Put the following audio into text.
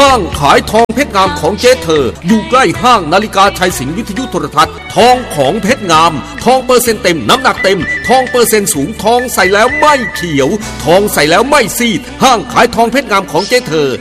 ห้างขายทองเพชรงามของเจ๊เธออยู่ใกล้ห้างนาฬิกาชัยสิงห์วิทยุโทรทัศน์ทองของเพชรงามทองเปอร์เซ็นต์เต็มน้ำหนักเต็มทองเปอร์เซ็นต์สูงทองใส่แล้วไม่เขียวทองใส่แล้วไม่ซีดห้างขายทองเพชรงามของเจ๊เธอ